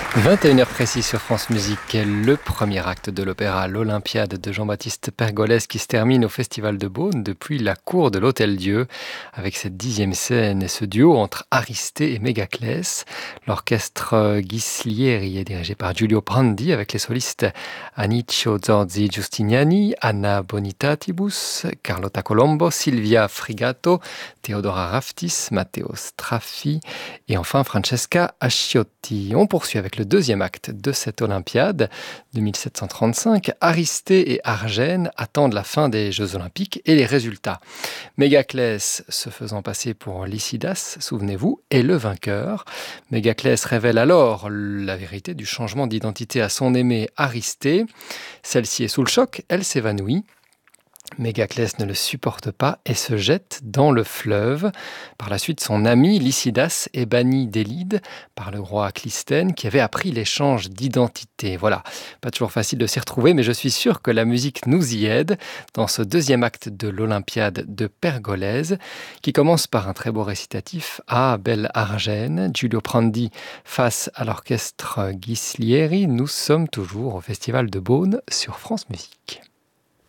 21h précis sur France Musique, le premier acte de l'opéra L'Olympiade de Jean-Baptiste Pergolèse qui se termine au Festival de Beaune depuis la cour de l'Hôtel-Dieu avec cette 10e scène et ce duo entre Aristée et Mégaclès. L'orchestre Ghislieri est dirigé par Giulio Prandi avec les solistes Anicio Zorzi Giustiniani, Anna Bonitatibus, Carlotta Colombo, Silvia Frigato, Theodora Raftis, Matteo Straffi et enfin Francesca Asciotti. On poursuit avec le deuxième acte de cette Olympiade de 1735. Aristée et Argène attendent la fin des Jeux Olympiques et les résultats. Mégaclès, se faisant passer pour Lycidas, souvenez-vous, est le vainqueur. Mégaclès révèle alors la vérité du changement d'identité à son aimée Aristée. Celle-ci est sous le choc, elle s'évanouit. Mégaclès ne le supporte pas et se jette dans le fleuve. Par la suite, son ami Lycidas est banni d'Élide par le roi Clisthène qui avait appris l'échange d'identité. Voilà, pas toujours facile de s'y retrouver, mais je suis sûr que la musique nous y aide dans ce deuxième acte de l'Olympiade de Pergolèse qui commence par un très beau récitatif à Belle Argène, Giulio Prandi face à l'orchestre Ghislieri. Nous sommes toujours au Festival de Beaune sur France Musique.